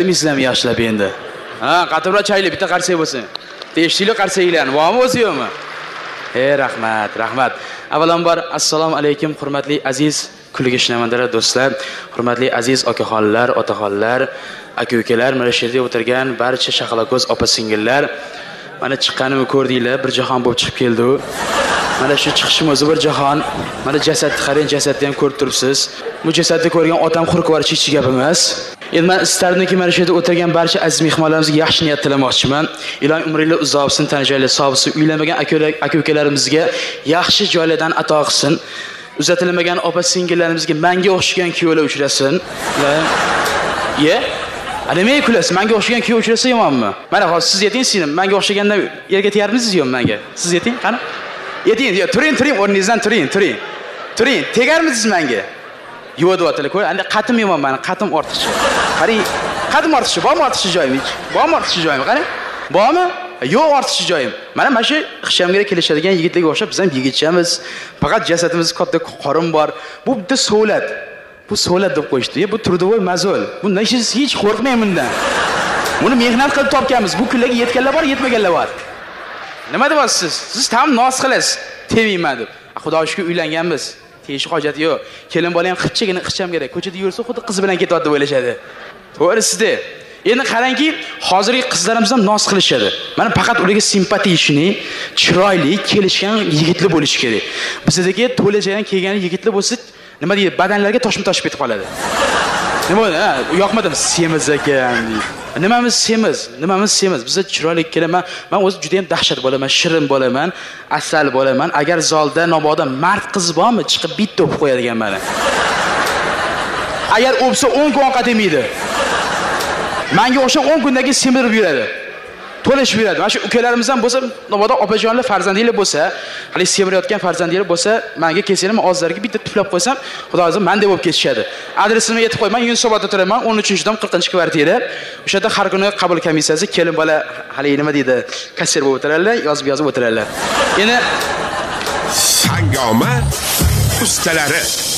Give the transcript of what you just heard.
kelmaysizlarmi yaxshilab endi? Ha, qatibroq chayli bitta qarsak bo'lsin. Teshikli qarsaklarni, bormi o'zi yo'qmi? Rahmat, rahmat. Avvalambor assalomu alaykum hurmatli aziz kulgi shinavandlar do'stlar, hurmatli aziz okaxonlar, otaxonlar, aka-ukalar, mana shu yerda o'tirgan barcha shaqaloqo'z opa-singillar, mana chiqqanimni ko'rdinglar, bir jahon bo'lib chiqib keldi u. Mana shu chiqishim o'zi bir jahon. Mana jasadni qarang, jasadni ham ko'rib turibsiz. Bu jasadni ko'rgan otam xurqvar hech gap emas. Endi men istardimki mana shu yerda o'tirgan barcha aziz mehmonlarimizga yaxshi niyat tilamoqchiman. Ilohim umringlar uzoq bo'lsin, tan joylar sog' bo'lsin, uylanmagan aka-ukalarimizga yaxshi joylardan ato qilsin. Uzatilmagan opa-singillarimizga menga o'xshagan kuyovlar uchrasin. Nimaga kulasiz? Menga o'xshagan kuyov uchrasa yomonmi? Mana hozir siz yeting, singlim. Menga o'xshagandan yerga tegardingiz yo'qmi menga? Siz yeting, qani? Yeting, turing, o'rningizdan turing. Turing, tegarmisiz menga? Yo'q deyaptilar, ko'ring. Endi qatim yomon meni, qatim ortiqcha. Qarang, qatim ortiqcha, bormi ortiqcha joyim hech? Bormi ortiqcha joyim? Qarang. Bormi? Yo'q ortiqcha joyim. Mana shu xishamga kelishadigan yigitlarga o'xshab biz ham yigitchamiz. Faqat jasadimiz katta qorin bor. Bu bitta so'lat. Bu so'lat deb qo'yishdi. Bu turdovoy mazol. Bundan hech qo'rqmayman bundan. Buni mehnat qilib topganmiz. Bu kunlarga yetganlar bor, yetmaganlar bor. Nima deyapsiz? Siz tam nos qilasiz. Temayman deb. Xudoga shukr uylanganmiz. Teyish hojati yo'q. Kelin bola ham qichchigina qichcham kerak. Ko'chada yursa xuddi qiz bilan ketyapti deb o'ylashadi. To'g'ri sizda. Endi qarangki, hozirgi qizlarimiz ham nos qilishadi. Mana faqat ularga simpatiya ishini, chiroyli, kelishgan yigitlar bo'lishi kerak. Bizdagi to'lajadan kelgan yigitlar bo'lsa, nima deydi, badanlarga toshib ketib qoladi. Nima bo'ldi? Yoqmadimi? Semiz ekan. Nimamiz semiz? Bizda chiroyli kelaman. Men o'zi juda ham dahshat bo'laman, shirin bo'laman, asal bo'laman. Agar zalda namoda mard qiz bormi, chiqib bitta o'pib qo'yadigan meni. Agar o'psa 10 kun ovqat yemaydi. Menga o'sha 10 kundan keyin semirib yuradi. To'lashib yuradi. Mana shu ukalarimiz ham bo'lsa, namoda opajonlar farzandinglar bo'lsa, hali semirayotgan farzandinglar bo'lsa, menga kelsanglar, men ozlariga bitta tuflab qo'ysam, xudo o'zi men deb bo'lib ketishadi. Adresimni aytib qo'yman, Yunusobodda turaman, 13-dom 40-kvartira. O'sha yerda har kuni qabul komissiyasi kelin bola hali nima deydi, kassir bo'lib o'tiradilar, yozib o'tiradilar. Endi Sangoma ustalari